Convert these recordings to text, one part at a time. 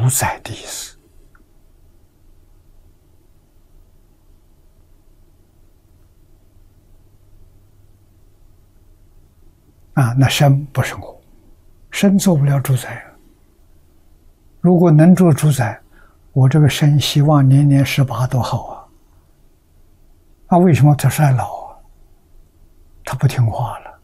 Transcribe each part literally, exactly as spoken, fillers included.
宰的意思。啊，那身不是我，身做不了主宰。如果能做主宰，我这个身希望年年十八多好啊。那为什么他衰老啊？他不听话了。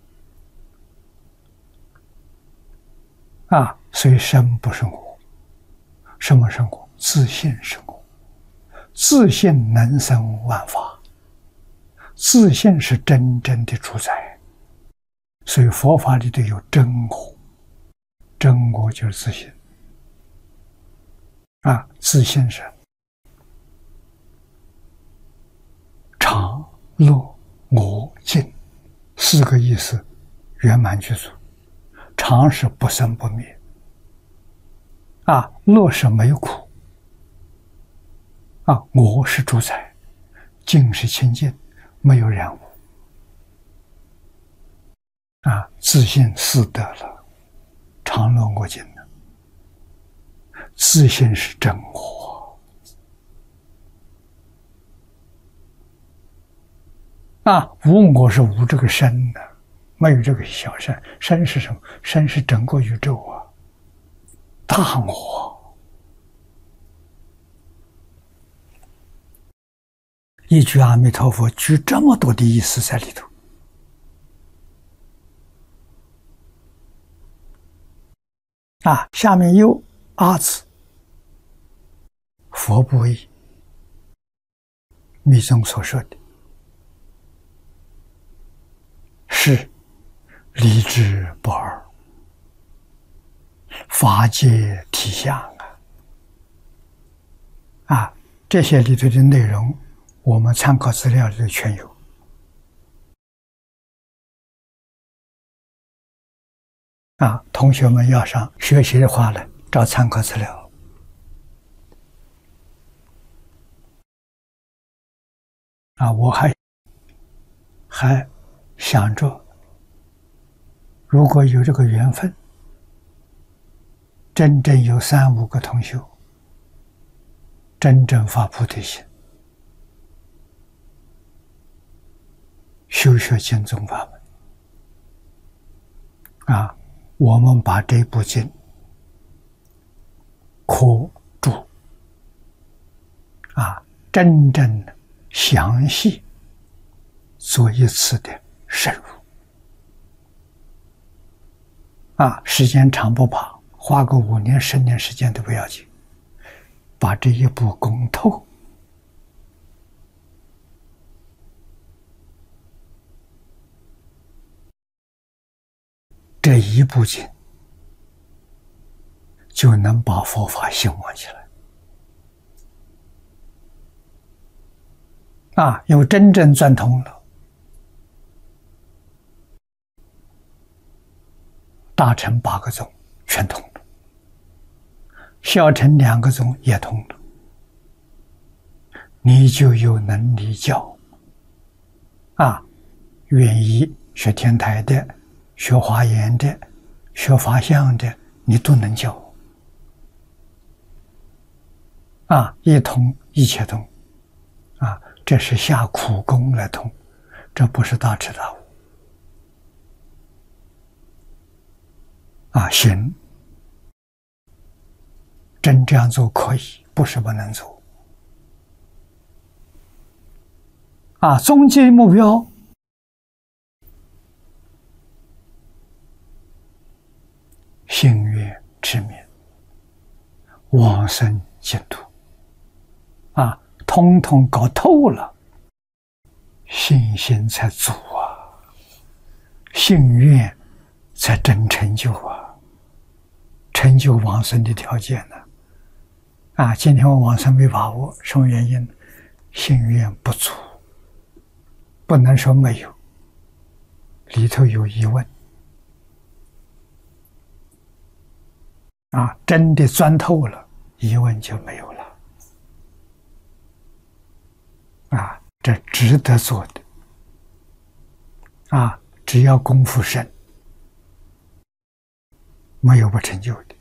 啊，所以身不是我，什么是我？自信是我，自信能生万法，自信是真正的主宰。所以佛法里头有真我，真我就是自信。啊，自信是常、乐、我、净四个意思圆满具足。常是不生不灭，啊，乐是没有苦，啊，我是主宰，净是清净，没有染污，啊，自信四得了，常乐我净的，自信是真我，啊，无我是无这个身的。没有这个小身，身是什么？身是整个宇宙啊，大我。一句阿弥陀佛，具这么多的意思在里头。啊，下面有阿字，佛不为密宗所说的，是。立志不二，法界体相啊！啊，这些里头的内容，我们参考资料里头全有。啊，同学们要上学习的话呢，找参考资料。啊，我还还想着。如果有这个缘分，真正有三五个同修，真正发菩提心，修学经宗法门，啊，我们把这部经科注，啊，真正详细做一次的深入。啊，时间长不怕，花个五年、十年时间都不要紧，把这一部攻透，这一部经就能把佛法兴旺起来。啊，有真正钻通了。大乘八个宗全通了，小乘两个宗也通了，你就有能力教。啊，愿意学天台的、学华严的、学法相的，你都能教。啊，一通一切通，啊，这是下苦功来通，这不是大彻大悟。啊，行，真这样做可以，不是不能做。啊，终极目标，心愿持灭，往生净土。啊，通通搞透了，信心才足啊，信愿才真成就啊。成就往生的条件呢？啊，今天我往生没把握，什么原因？信愿不足，不能说没有，里头有疑问。啊，真的钻透了，疑问就没有了。啊，这值得做的。啊，只要功夫深，没有不成就的。